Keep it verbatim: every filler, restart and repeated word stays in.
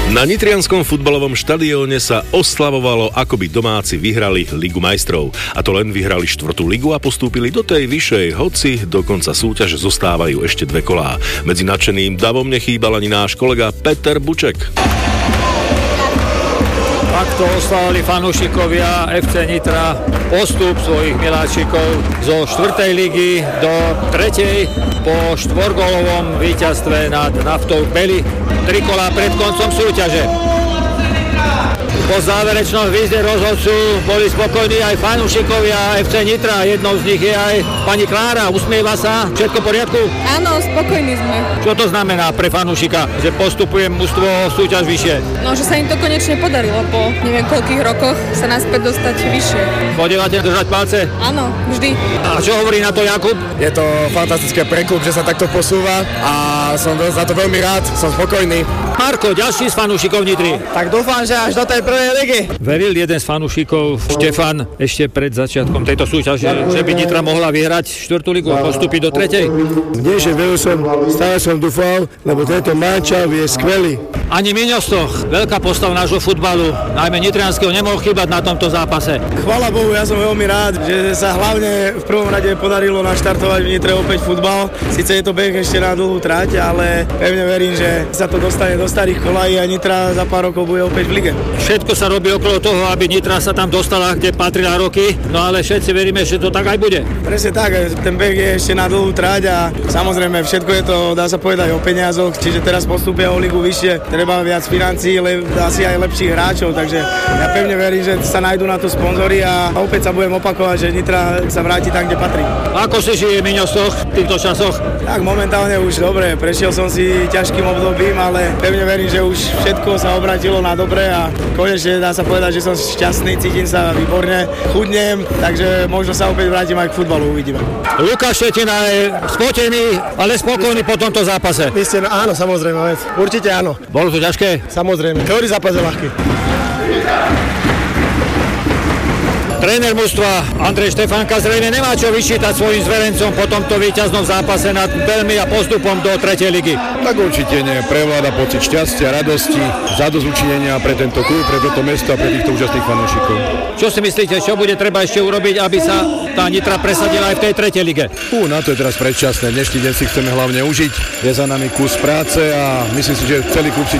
Na nitrianskom futbalovom štadióne sa oslavovalo, ako by domáci vyhrali Ligu majstrov. A to len vyhrali štvrtú ligu a postúpili do tej vyššej, hoci do konca súťaže zostávajú ešte dve kolá. Medzi nadšeným davom nechýbal ani náš kolega Peter Buček. Takto oslavovali fanúšikovia ef cé Nitra postup svojich miláčikov zo štvrtej ligy do tretej po štvorgólovom víťazstve nad Naftou Beli. Tri kolá pred koncom súťaže. Po záverečnom výzde rozhodcu boli spokojní aj fanúšikovia ef cé Nitra. Jednou z nich je aj pani Klára. Usmieva sa? Všetko v poriadku? Áno, spokojní sme. Čo to znamená pre fanúšika, že postupuje mužstvo súťaž vyššie? No, že sa im to konečne podarilo po neviem koľkých rokoch sa naspäť dostať vyššie. Chodívate držať palce? Áno, vždy. A čo hovorí na to Jakub? Je to fantastické pre klub, že sa takto posúva a som za to veľmi rád, som spokojný. Marko, ďalší z fanúšikov Nitry. Tak dúfam, že až do tej prvej ligy. Veril jeden z fanúšikov, Štefan, ešte pred začiatkom tejto súťaže, že by Nitra mohla vyhrať štvrtú ligu a postúpiť do tretej? Dnešne veril som, stále som dúfal, lebo tento mančav je skvelý. Ani Miňostoch, veľká postava nášho futbalu, najmä nitrianskeho, nemohol chýbať na tomto zápase. Chvála Bohu, ja som veľmi rád, že sa hlavne v prvom rade podarilo naštartovať v Nitre opäť futbal. Sice je to beh ešte na dlhú trať, ale pevne verím, že sa to dostane do starých kolají a Nitra za pár rokov bude opäť v lige. Všetko sa robí okolo toho, aby Nitra sa tam dostala, kde patrila roky, no ale všetci veríme, že to tak aj bude. Presne tak, ten beh je ešte na dlhú trať a samozrejme všetko je to, dá sa povedať, o peniazoch, čiže teraz postupia o ligu vyššie, treba viac financií, le, asi aj lepších hráčov, takže ja pevne verím, že sa nájdú na to sponzori a opäť sa budem opakovať, že Nitra sa vráti tam, kde patrí. Ako si žije Miňostoch v týchto časoch? Tak momentálne už dobre, prešiel som si ťažkým obdobím, ale pevne verím, že už všetko sa obratilo na dobre a konečne dá sa povedať, že som šťastný, cítim sa výborne, chudnem, takže možno sa opäť vrátim aj k futbalu, uvidíme. Lukáš Štetina je spotený, ale spokojný po tomto zápase. Vy ste, áno, samozrejme, určite áno. Bolo to ťažké? Samozrejme, ktorý zápas je ľahký? Tréner mužstva Andrej Štefánka zrejme nemá čo vyčítať svojim zverencom po tomto víťaznom zápase nad Belmi a postupom do tretej ligy. Tak určite nie. Prevláda pocit šťastia, radosti, zadozučinenia pre tento klub, pre toto mesto a pre týchto úžasných fanúšikov. Čo si myslíte, čo bude treba ešte urobiť, aby sa tá Nitra presadila aj v tej tretej lige? Ú, na to je teraz predčasné. Dnešný deň si chceme hlavne užiť. Je za nami kus práce a myslím si, že celý klub si